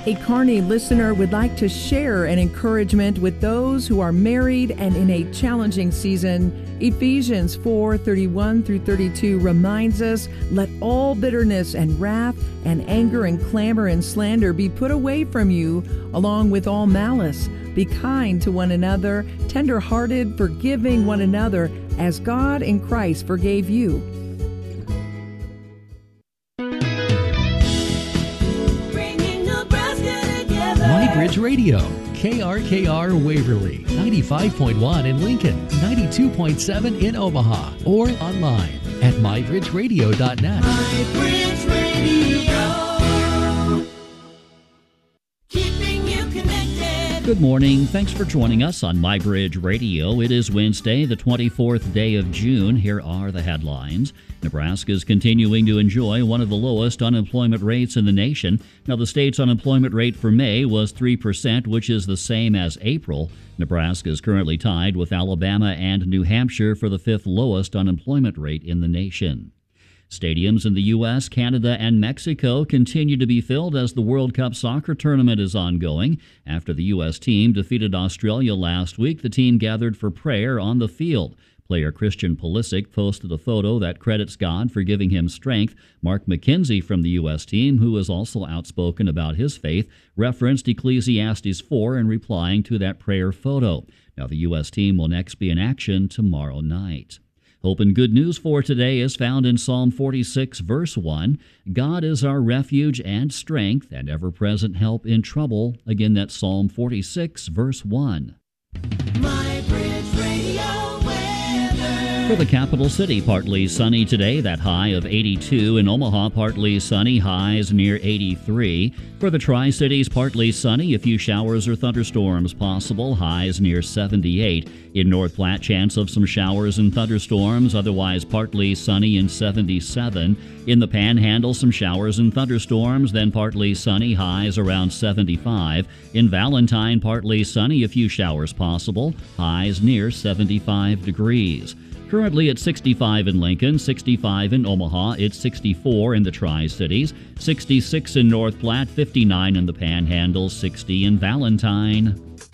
A Kearney listener would like to share an encouragement with those who are married and in a challenging season. Ephesians 4:31 through 32 reminds us, "Let all bitterness and wrath and anger and clamor and slander be put away from you, along with all malice. Be kind to one another, tender-hearted, forgiving one another, as God in Christ forgave you." MyBridge Radio, KRKR Waverly, 95.1 in Lincoln, 92.7 in Omaha, or online at mybridgeradio.net. MyBridge Radio, keeping you connected. Good morning. Thanks for joining us on MyBridge Radio. It is Wednesday, the 24th day of June. Here are the headlines. Nebraska is continuing to enjoy one of the lowest unemployment rates in the nation. Now, the state's unemployment rate for May was 3%, which is the same as April. Nebraska is currently tied with Alabama and New Hampshire for the fifth lowest unemployment rate in the nation. Stadiums in the U.S., Canada, and Mexico continue to be filled as the World Cup soccer tournament is ongoing. After the U.S. team defeated Australia last week, the team gathered for prayer on the field. Player Christian Pulisic posted a photo that credits God for giving him strength. Mark McKenzie from the U.S. team, who is also outspoken about his faith, referenced Ecclesiastes 4 in replying to that prayer photo. Now, the U.S. team will next be in action tomorrow night. Hope and good news for today is found in Psalm 46, verse 1. God is our refuge and strength and ever-present help in trouble. Again, that's Psalm 46, verse 1. MyBridge Radio weather. For the capital city, partly sunny today, that high of 82. In Omaha, partly sunny, highs near 83. For the Tri-Cities, partly sunny, a few showers or thunderstorms possible, highs near 78. In North Platte, chance of some showers and thunderstorms, otherwise partly sunny and 77. In the Panhandle, some showers and thunderstorms, then partly sunny, highs around 75. In Valentine, partly sunny, a few showers possible, highs near 75 degrees. Currently at 65 in Lincoln, 65 in Omaha, it's 64 in the Tri-Cities, 66 in North Platte, 59 in the Panhandle, 60 in Valentine.